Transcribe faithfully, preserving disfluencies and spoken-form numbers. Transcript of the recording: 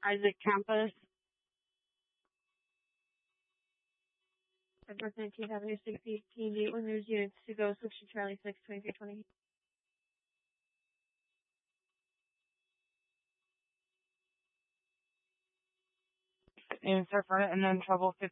Isaac Campus. North nineteenth Avenue, sixty, T D, one news units to go, switch to Charlie six, twenty-three twenty. And Surfer and then Trouble fifty.